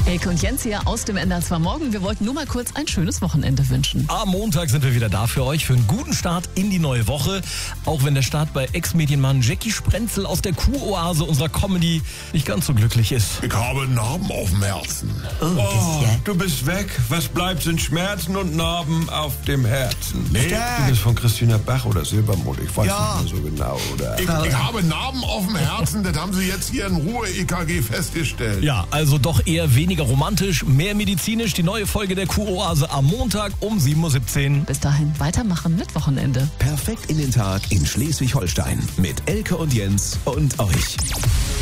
Elke und Jens hier aus dem NDR Morgen. Wir wollten nur mal kurz ein schönes Wochenende wünschen. Am Montag sind wir wieder da für euch, für einen guten Start in die neue Woche. Auch wenn der Start bei Ex-Medienmann Jackie Sprenzel aus der Kuroase unserer Comedy nicht ganz so glücklich ist. Ich habe Narben auf dem Herzen. Oh, du bist weg. Was bleibt, sind Schmerzen und Narben auf dem Herzen. Nee, Stark. du bist von Christina Bach oder Silbermond. Ich weiß nicht mehr so genau. Oder? Ich habe Narben auf dem Herzen, das haben Sie jetzt hier in Ruhe EKG festgestellt. Ja, also doch eher weniger romantisch, mehr medizinisch. Die neue Folge der Kuroase am Montag um 7.17 Uhr. Bis dahin weitermachen mit Wochenende. Perfekt in den Tag in Schleswig-Holstein mit Elke und Jens und euch.